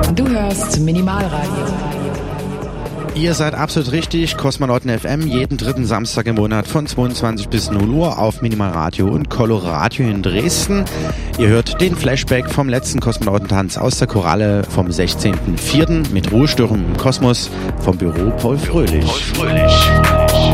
Du hörst Minimalradio. Ihr seid absolut richtig, Kosmonauten FM, jeden dritten Samstag im Monat von 22 bis 0 Uhr auf Minimalradio und Coloradio in Dresden. Ihr hört den Flashback vom letzten Kosmonautentanz aus der Koralle vom 16.04. mit Ruhestörungen im Kosmos vom Büro Paul Fröhlich.